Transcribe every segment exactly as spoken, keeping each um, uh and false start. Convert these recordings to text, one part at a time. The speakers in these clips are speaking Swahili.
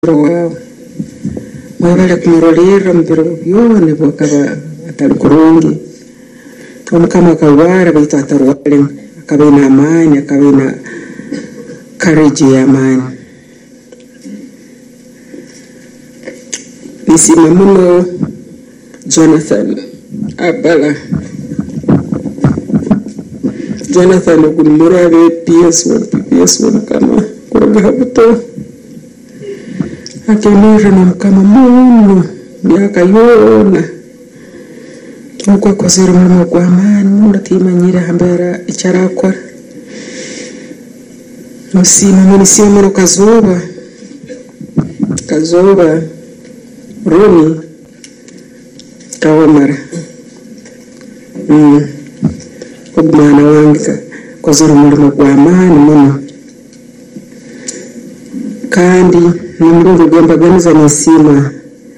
Wow. Mwabale kumurolera mbiro byone bokaba atali kurungi. Omukama kawara bitu atarwale akabina amani akabina courage ya amani. Nisima muno Jonathan Abala. Jonathan okumurabe P S one P S one kama kuruga habuto. Akenera na mkama muno miaka yona ukwa kozera mulimo gwa amani ndatimanyira hambera icharakwa musima munisiye muno kazoba kazoba Rumi Kawamara mm kubana wange kozera mulimo gwa amani muno kandi nimurungu gwembaganiza nisima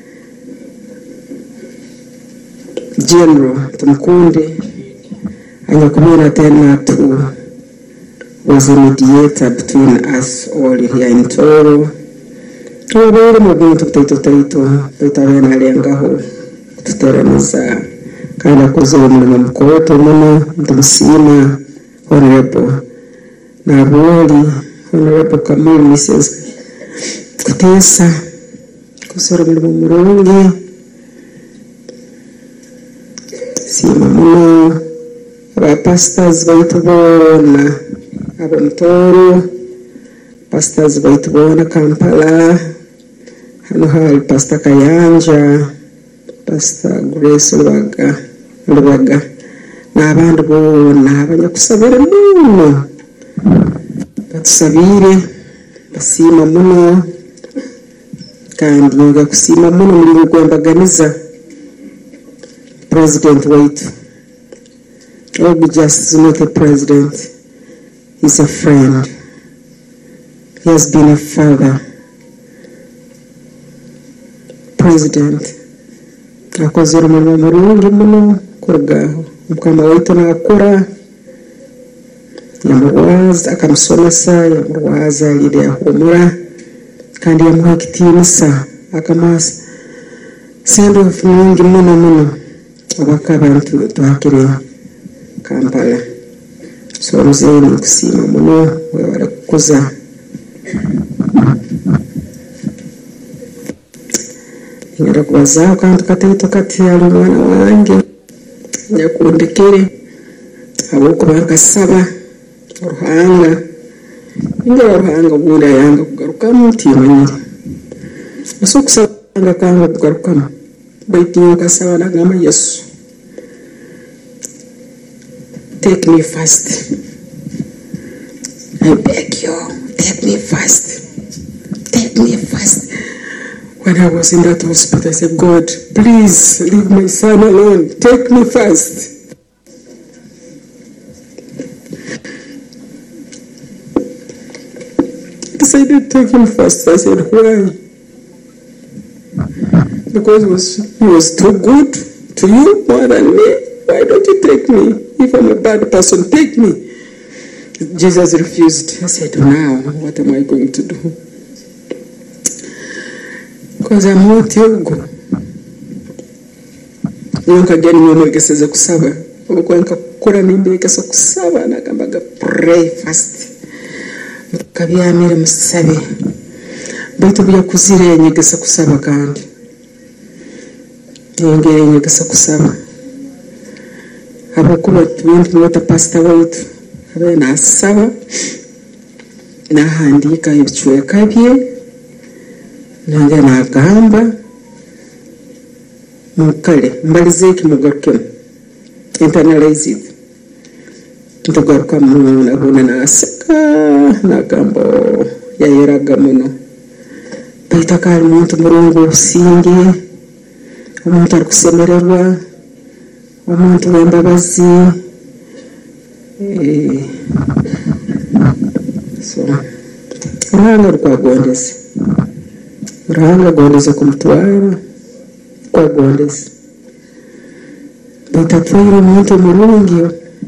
General tumukunde anyakumira tena tu was a mediator between us all here in Toro. Tubere mu bintu taito taito bitawena lengaho tuteraniza kana kuzo mu mkoto muno ndumusima honorable na boli honorable Kamil Misses Kutesa kusora mu murungi sima muno aba pastors baitubona aba Mtoro pastors baitubona Kampala hano hari pastor Kayanja pastor Grace Lubaga Lubaga n'abandi bona abanyakusabira muno batusabire basima muno kandi nga kusima muno muri gwembaganiza president waitu. Obi just is not a president, he's a friend. He has been a father. President akozera mu murungi muno kurugaho mukama waitu nakora yamuwaza akamusomesa yamuwaza yiri yahumura kandi yamuha kitinisa akamasa sendo fungi muno muno abakabantu twakire Kampala so mzeni kusima muno wala kuza ngara kubaza kandi katito kati ali mwana wange yakundekere aboko bakasaba ruhanga ingara ruhanga bura yanga kugaruka mutima nyiri so kusanga kanga kugaruka baitinyo kasaba na ngama Yesu. Take me first. I beg you, take me first. Take me first. When I was in that hospital, I said, God, please leave my son alone. Take me first. I decided to take him first. I said, why? Because he was, he was too good to you more than me. Why don't you take me? If I'm a bad person, take me. Jesus refused. I said, now, what am I going to do? Because I'm not yogo. Nunca gani mwe geseza kusaba. Kwa nka kura nimbe kesa kusaba na kambaga pray fast. Kabyamira musabe. Baitu bya kuzire nyegesa kusaba kandi. Ngere nyegesa kusaba. Abakuba tubindi mwata pastor waitu abaye nasaba nahandika ibicuye kabye nange nagamba mukale mbalize kimugaruke internalize it ntugaruka mu nabona naseka nagamba yayeraga muno baitaka umuntu murungu singe umuntu arikusemererwa umuntu wembabazi eh so uranga rwagondeze uranga gondeze kumutwara kwa gondeze batatwira umuntu murungi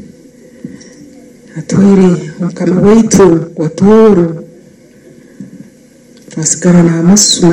atwire mukama waitu watoro asigara na amasu